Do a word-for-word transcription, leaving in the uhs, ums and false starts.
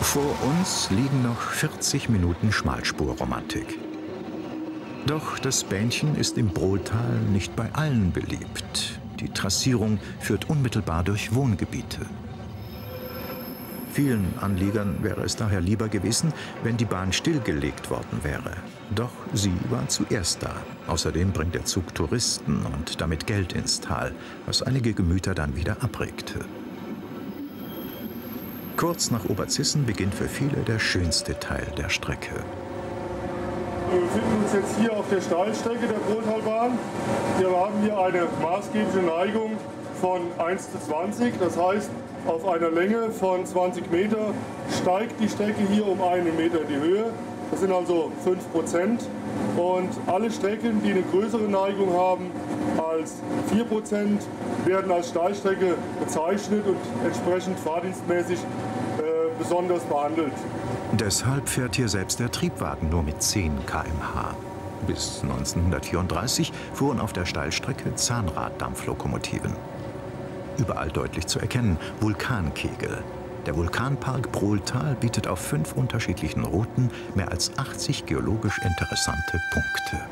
Vor uns liegen noch vierzig Minuten Schmalspurromantik. Doch das Bähnchen ist im Brohltal nicht bei allen beliebt. Die Trassierung führt unmittelbar durch Wohngebiete. Vielen Anliegern wäre es daher lieber gewesen, wenn die Bahn stillgelegt worden wäre. Doch sie war zuerst da. Außerdem bringt der Zug Touristen und damit Geld ins Tal, was einige Gemüter dann wieder abregte. Kurz nach Oberzissen beginnt für viele der schönste Teil der Strecke. Wir befinden uns jetzt hier auf der Steilstrecke der Brohltalbahn. Wir haben hier eine maßgebliche Neigung von eins zu zwanzig. Das heißt, auf einer Länge von zwanzig Meter steigt die Strecke hier um einen Meter die Höhe. Das sind also fünf Prozent. Und alle Strecken, die eine größere Neigung haben als vier Prozent, werden als Steilstrecke bezeichnet und entsprechend fahrdienstmäßig äh, besonders behandelt. Deshalb fährt hier selbst der Triebwagen nur mit zehn Kilometer pro Stunde. Bis neunzehnhundertvierunddreißig fuhren auf der Steilstrecke Zahnraddampflokomotiven. Überall deutlich zu erkennen: Vulkankegel. Der Vulkanpark Brohltal bietet auf fünf unterschiedlichen Routen mehr als achtzig geologisch interessante Punkte.